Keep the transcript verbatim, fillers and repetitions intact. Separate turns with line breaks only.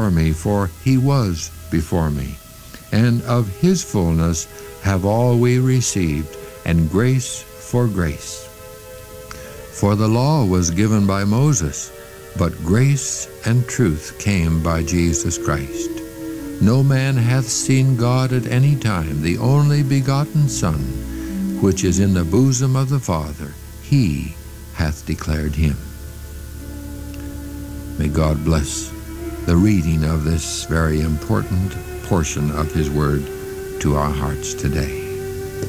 before me, for he was before me. And of his fullness have all we received, and grace for grace. For the law was given by Moses, but grace and truth came by Jesus Christ. No man hath seen God at any time. The only begotten Son, which is in the bosom of the Father, he hath declared him. May God bless the reading of this very important portion of his word to our hearts today.